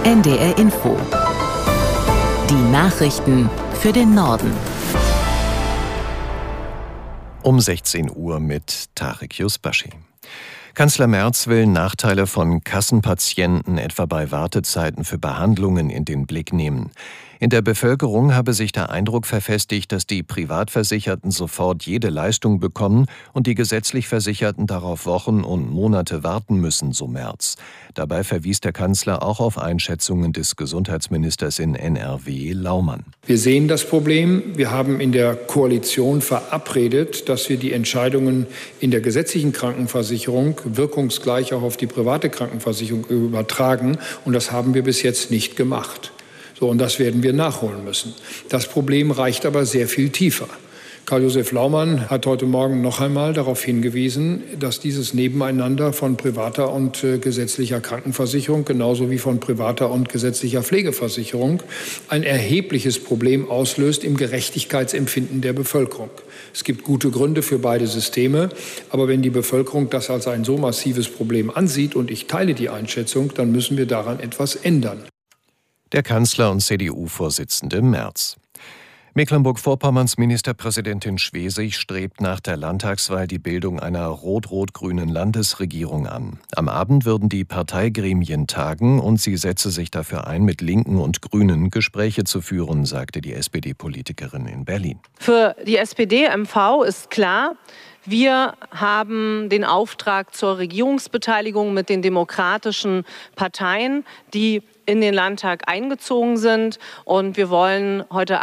NDR Info. Die Nachrichten für den Norden. Um 16 Uhr mit Tarek Yusbashi. Kanzler Merz will Nachteile von Kassenpatienten etwa bei Wartezeiten für Behandlungen in den Blick nehmen. In der Bevölkerung habe sich der Eindruck verfestigt, dass die Privatversicherten sofort jede Leistung bekommen und die gesetzlich Versicherten darauf Wochen und Monate warten müssen, so Merz. Dabei verwies der Kanzler auch auf Einschätzungen des Gesundheitsministers in NRW, Laumann. Wir sehen das Problem. Wir haben in der Koalition verabredet, dass wir die Entscheidungen in der gesetzlichen Krankenversicherung wirkungsgleich auch auf die private Krankenversicherung übertragen. Und das haben wir bis jetzt nicht gemacht. So, und das werden wir nachholen müssen. Das Problem reicht aber sehr viel tiefer. Karl-Josef Laumann hat heute Morgen noch einmal darauf hingewiesen, dass dieses Nebeneinander von privater und gesetzlicher Krankenversicherung genauso wie von privater und gesetzlicher Pflegeversicherung ein erhebliches Problem auslöst im Gerechtigkeitsempfinden der Bevölkerung. Es gibt gute Gründe für beide Systeme, aber wenn die Bevölkerung das als ein so massives Problem ansieht, und ich teile die Einschätzung, dann müssen wir daran etwas ändern. Der Kanzler und CDU-Vorsitzende Merz. Mecklenburg-Vorpommerns Ministerpräsidentin Schwesig strebt nach der Landtagswahl die Bildung einer rot-rot-grünen Landesregierung an. Am Abend würden die Parteigremien tagen und sie setze sich dafür ein, mit Linken und Grünen Gespräche zu führen, sagte die SPD-Politikerin in Berlin. Für die SPD-MV ist klar, wir haben den Auftrag zur Regierungsbeteiligung mit den demokratischen Parteien, die in den Landtag eingezogen sind. Und wir wollen heute